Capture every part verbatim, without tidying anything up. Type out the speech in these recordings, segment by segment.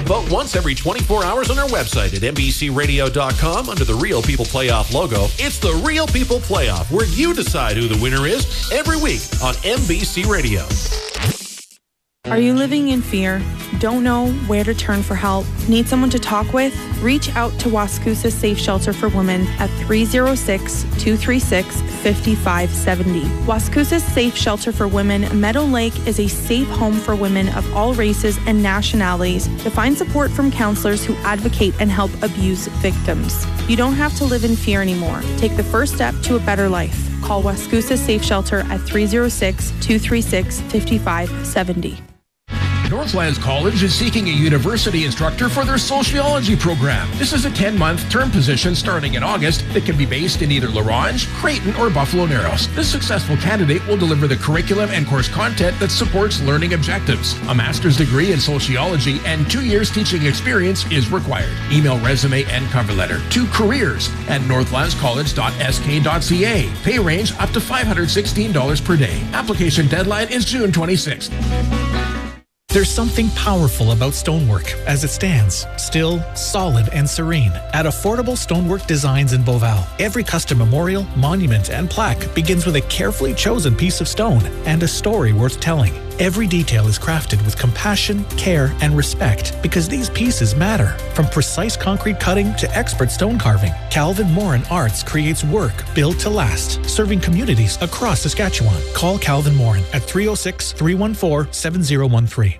vote once every twenty-four hours on our website at N B C radio dot com under the Real People Playoff logo. It's the Real People Playoff, where you decide who the winner is every week on N B C Radio. Are you living in fear? Don't know where to turn for help? Need someone to talk with? Reach out to Wascusa Safe Shelter for Women at three oh six, two three six, five five seven oh. Wascusa Safe Shelter for Women Meadow Lake is a safe home for women of all races and nationalities to find support from counselors who advocate and help abuse victims. You don't have to live in fear anymore. Take the first step to a better life. Call Wascusa Safe Shelter at three oh six, two three six, five five seven oh. Northlands College is seeking a university instructor for their sociology program. This is a ten-month term position starting in August that can be based in either La Ronge, Creighton, or Buffalo Narrows. This successful candidate will deliver the curriculum and course content that supports learning objectives. A master's degree in sociology and two years teaching experience is required. Email resume and cover letter to careers at northlands college dot s k dot c a. Pay range up to five hundred sixteen dollars per day. Application deadline is June twenty-sixth. There's something powerful about stonework as it stands, still, solid, and serene. At Affordable Stonework Designs in Beauval, every custom memorial, monument, and plaque begins with a carefully chosen piece of stone and a story worth telling. Every detail is crafted with compassion, care, and respect because these pieces matter. From precise concrete cutting to expert stone carving, Calvin Morin Arts creates work built to last, serving communities across Saskatchewan. Call Calvin Morin at three oh six, three one four, seven oh one three.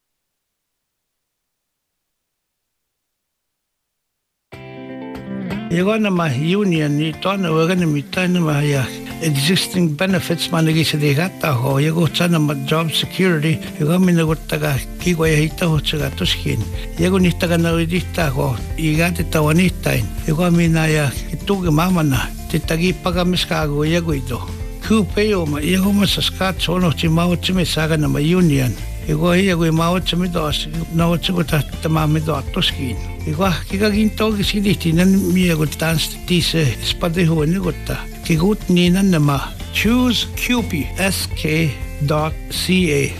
You're my union, you don't know we're going to meet my existing benefits, managing the gata, or you go to my job security, you go in the Gotaga, Kiway Hita, Hochagato skin. You go Nitagano Ditago, you got it Tawanita, you go Minaya, it took a mamana, Titagi Pagamiskago, Yaguido. Kupeo, my Yahoma Scat, one of Chimao Chimisagan, my union. You go here with Mao Chimidos, no to go to the Mamidot Toskin. You go Kigagin Tog City, and me would dance to this Spadeho and Nigota. Kigut Nina Nama. Choose Cupid, S K dot C A.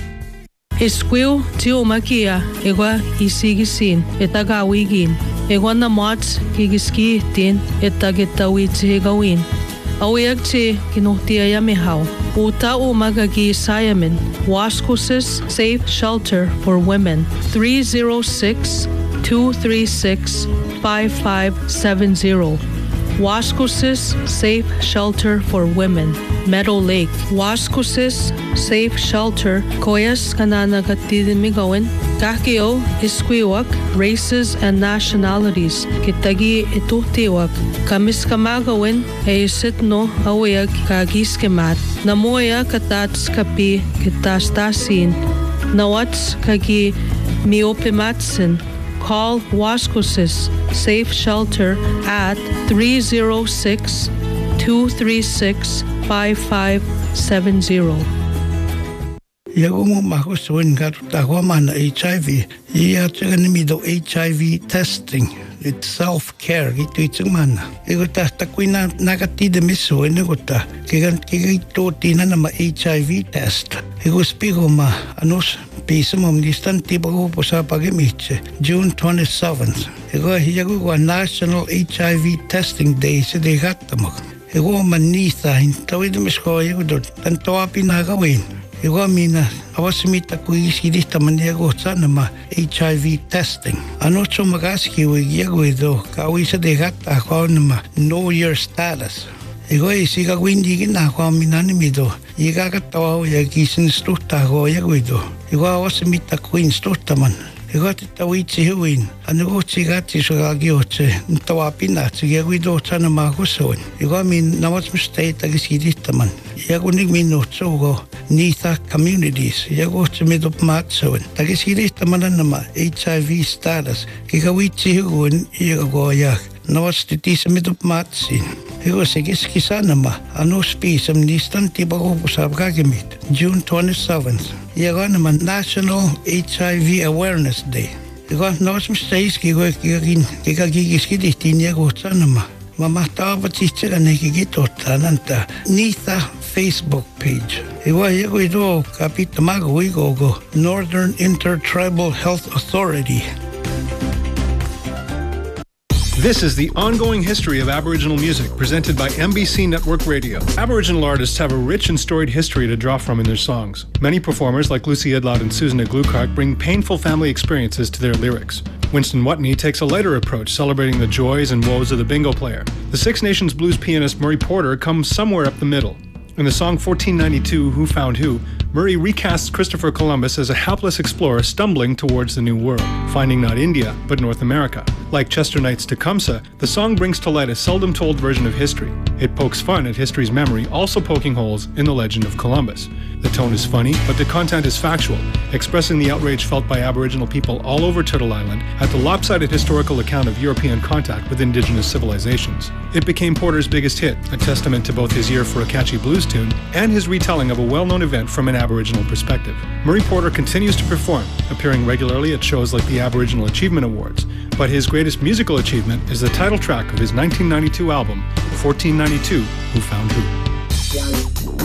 Esquil tio makia, igual isigisin, etagawigin, igual na mots, kigiski tin, etagitawit higawin. Awag ti kinuhtiya yamihaw. Uta o magagi sayamin. Wascusa's Safe Shelter for Women. three oh six, two three six, five five seven oh. Wascusa's Safe Shelter for Women. Meadow Lake. Wascusa's Safe Shelter. Koyas kananagatidimigawin. Kakio isquiwak. Races and nationalities. Kitagi ituhtiwak. Kamis kamagawin. Eisit no awayag kagiskemat. Namoya katats kapi kitastasin. Nawats kagi miopimatsin. Call Wascusa's Safe Shelter at three oh six, two three six, five five seven oh. Yago mo makusuin karutago man H I V. Iya tsaganimido H I V testing. It's self-care. Ito itsang man. Iko ta takwin na nakatida miso. Iko ta kigan kikito tina na ma H I V test. Iko spiko ma anus piso mo listan tiba ko po sa pag-imit. June twenty-seventh. Iko hiyago ko National H I V Testing Day sa dekata mo. Iko manisa hintawid misko iko doon. Tantawa pinagawin. Iko mina awas mita ko isidista maniago sa nama H I V testing. Ano so magaski wig yago ito kawi sa dekata ako nama know your status. Iko isiga windi gina ako minanimido. Ika katawa yagisin stuta ko yago ito. Iko awas mita ko instuta man. Iko titawid si huwin. Ano ko sigati sa kagiyotse. Ntawapin na sige yago ito sa nama kusoon. Iko min nawas mistay tagisidista man. Yago nigminutso ko Nitha communities. Yago sa midop matsoon. Tagisidista man nama H I V status. Kikawid si huwin yago yak. Nawas titi sa midop matsin. Iko sige skisa nama. Ano spisam nistan tiba ko po sa kagamit. June twenty-seventh. Yago naman National H I V Awareness Day. Iko nawas mistais kiko kikagin kikagigiskidistin yago sa nama. Mamatawa patitsa ka nakikito tananta Nitha Facebook page. Iwa yago ito kapit tamago iko ko Northern Intertribal Health Authority. This is the ongoing history of Aboriginal music, presented by M B C Network Radio. Aboriginal artists have a rich and storied history to draw from in their songs. Many performers, like Lucy Idlot and Susan Glucart, bring painful family experiences to their lyrics. Winston Watney takes a lighter approach, celebrating the joys and woes of the bingo player. The Six Nations blues pianist Murray Porter comes somewhere up the middle. In the song fourteen ninety-two, Who Found Who, Murray recasts Christopher Columbus as a hapless explorer stumbling towards the New World, finding not India, but North America. Like Chester Knight's Tecumseh, the song brings to light a seldom-told version of history. It pokes fun at history's memory, also poking holes in the legend of Columbus. The tone is funny, but the content is factual, expressing the outrage felt by Aboriginal people all over Turtle Island at the lopsided historical account of European contact with indigenous civilizations. It became Porter's biggest hit, a testament to both his ear for a catchy blues tune and his retelling of a well-known event from an Aboriginal perspective. Murray Porter continues to perform, appearing regularly at shows like the Aboriginal Achievement Awards, but his greatest musical achievement is the title track of his nineteen ninety-two album, fourteen ninety-two, Who Found Who.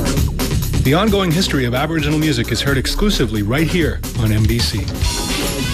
The ongoing history of Aboriginal music is heard exclusively right here on M B C.